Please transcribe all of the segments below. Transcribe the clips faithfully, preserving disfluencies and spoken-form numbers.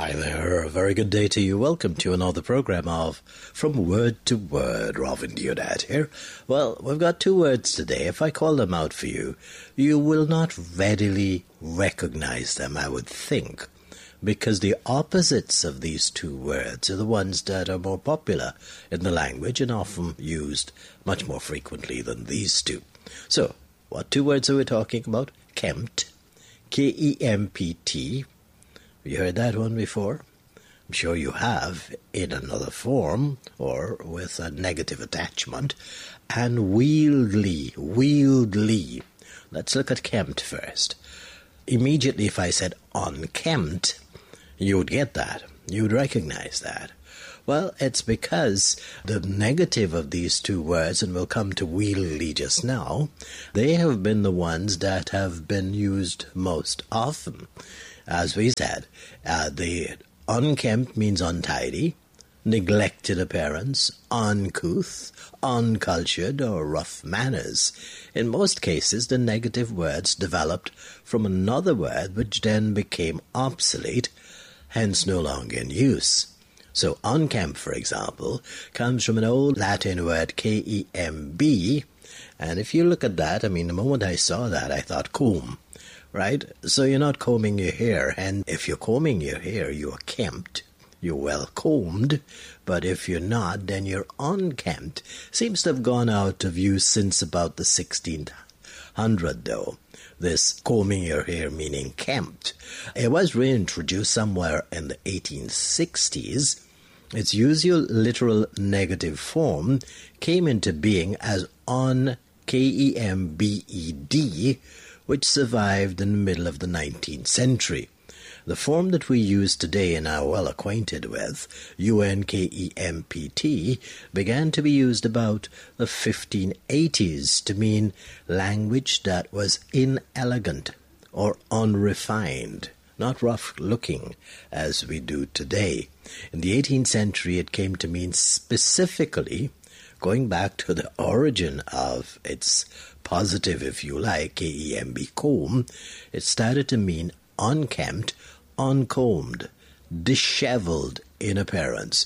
Hi there, a very good day to you. Welcome to another program of From Word to Word. Robin Diodat here. Well, we've got two words today. If I call them out for you, you will not readily recognize them, I would think, because the opposites of these two words are the ones that are more popular in the language and often used much more frequently than these two. So, what two words are we talking about? Kempt, K E M P T. Have you heard that one before? I'm sure you have, in another form or with a negative attachment. And wieldly, wieldly. Let's look at kempt first. Immediately, if I said unkempt, you would get that. You would recognize that. Well, it's because the negative of these two words, and we'll come to wieldly just now, they have been the ones that have been used most often. As we said, uh, the unkempt means untidy, neglected appearance, uncouth, uncultured, or rough manners. In most cases, the negative words developed from another word which then became obsolete, hence no longer in use. So unkempt, for example, comes from an old Latin word K E M B, and if you look at that, I mean, the moment I saw that, I thought comb. Right? So you're not combing your hair, and if you're combing your hair, you're kempt, you're well combed, but if you're not, then you're unkempt. Seems to have gone out of use since about the sixteen hundred, though, this combing your hair meaning kempt. It was reintroduced somewhere in the eighteen sixties. Its usual literal negative form came into being as un, K E M B E D, which survived in the middle of the nineteenth century. The form that we use today and are well acquainted with, U N K E M P T, began to be used about the fifteen eighties to mean language that was inelegant or unrefined, not rough-looking as we do today. In the eighteenth century, it came to mean specifically, going back to the origin of its positive, if you like, K E M B, comb, it started to mean unkempt, uncombed, disheveled in appearance,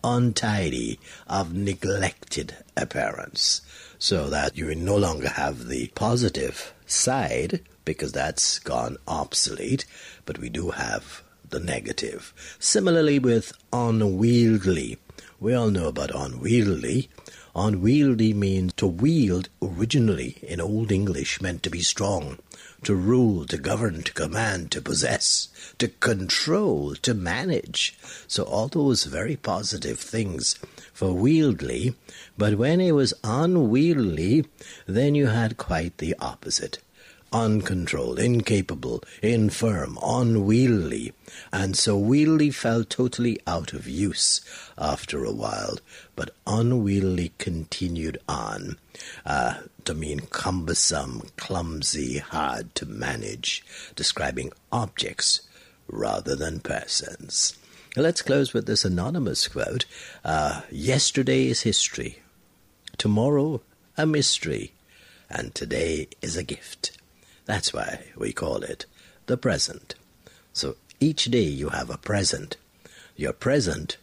untidy, of neglected appearance. So that you no longer have the positive side, because that's gone obsolete, but we do have the negative. Similarly with unwieldy. We all know about unwieldy. Unwieldy means to wield, originally in Old English, meant to be strong, to rule, to govern, to command, to possess, to control, to manage. So all those very positive things for wieldly, but when it was unwieldy, then you had quite the opposite. Uncontrolled, incapable, infirm, unwieldy, and so wieldy fell totally out of use after a while, but unwieldy continued on uh, to mean cumbersome, clumsy, hard to manage, describing objects rather than persons. Let's close with this anonymous quote. Uh, Yesterday is history, tomorrow a mystery, and today is a gift. That's why we call it the present. So each day you have a present. Your present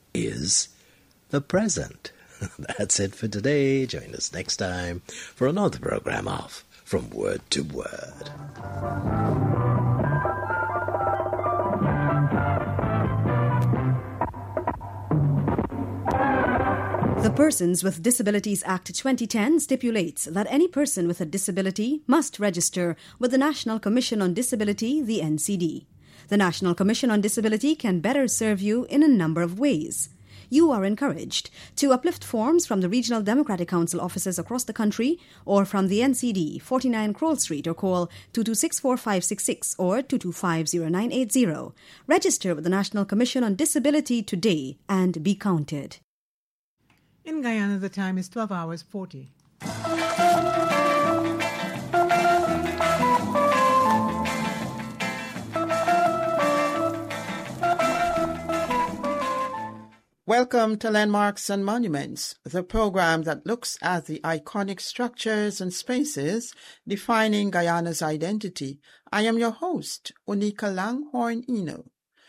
is the present. That's it for today. Join us next time for another program of From Word to Word. The Persons with Disabilities Act twenty ten stipulates that any person with a disability must register with the National Commission on Disability, the N C D. The National Commission on Disability can better serve you in a number of ways. You are encouraged to uplift forms from the Regional Democratic Council offices across the country or from the N C D, forty-nine Kroll Street, or call two two six, four five six six or two two five, zero nine eight zero. Register with the National Commission on Disability today and be counted. In Guyana, the time is twelve hours forty. Welcome to Landmarks and Monuments, the program that looks at the iconic structures and spaces defining Guyana's identity. I am your host, Onika Langhorne Eno.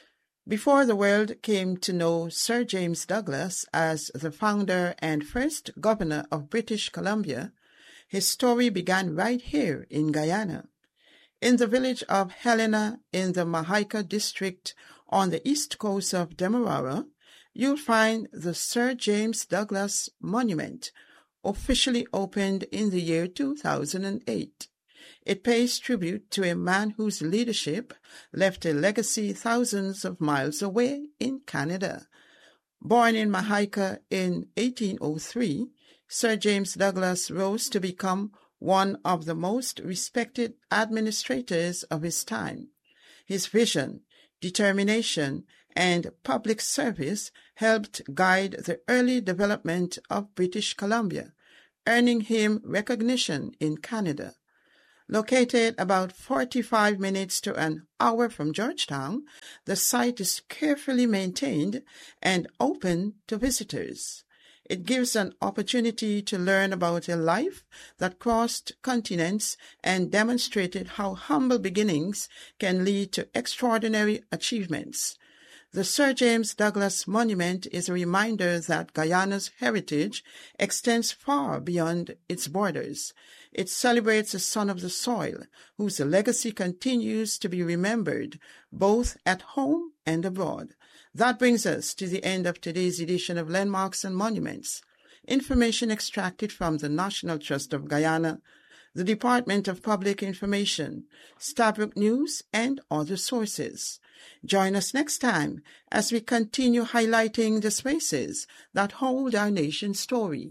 Before the world came to know Sir James Douglas as the founder and first governor of British Columbia, his story began right here in Guyana. In the village of Helena in the Mahaica district on the east coast of Demerara, you'll find the Sir James Douglas Monument, officially opened in the year two thousand eight. It pays tribute to a man whose leadership left a legacy thousands of miles away in Canada. Born in Mahaica in eighteen oh three, Sir James Douglas rose to become one of the most respected administrators of his time. His vision, determination, and public service helped guide the early development of British Columbia, earning him recognition in Canada. Located about forty-five minutes to an hour from Georgetown, the site is carefully maintained and open to visitors. It gives an opportunity to learn about a life that crossed continents and demonstrated how humble beginnings can lead to extraordinary achievements. The Sir James Douglas Monument is a reminder that Guyana's heritage extends far beyond its borders. It celebrates a son of the soil, whose legacy continues to be remembered both at home and abroad. That brings us to the end of today's edition of Landmarks and Monuments. Information extracted from the National Trust of Guyana, the Department of Public Information, Stabroek News, and other sources. Join us next time as we continue highlighting the spaces that hold our nation's story.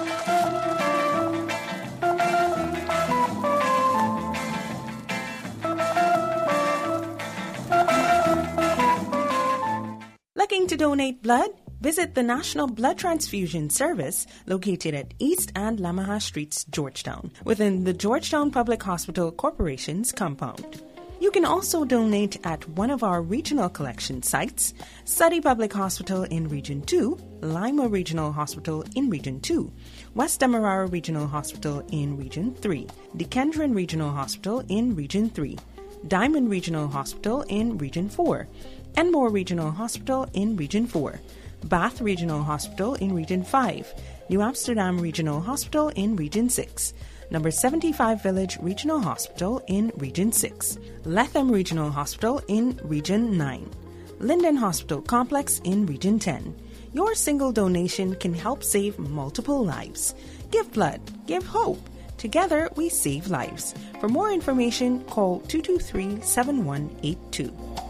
Looking to donate blood? Visit the National Blood Transfusion Service located at East and Lamaha Streets, Georgetown, within the Georgetown Public Hospital Corporation's compound. You can also donate at one of our regional collection sites, Suddy Public Hospital in Region two, Lima Regional Hospital in Region two, West Demerara Regional Hospital in Region three, Dequendron Regional Hospital in Region three, Diamond Regional Hospital in Region four, Enmore Regional Hospital in Region four, Bath Regional Hospital in Region five, New Amsterdam Regional Hospital in Region six, Number seventy-five Village Regional Hospital in Region six, Lethem Regional Hospital in Region nine, Linden Hospital Complex in Region ten. Your single donation can help save multiple lives. Give blood, give hope. Together we save lives. For more information, call two two three, seven one eight two.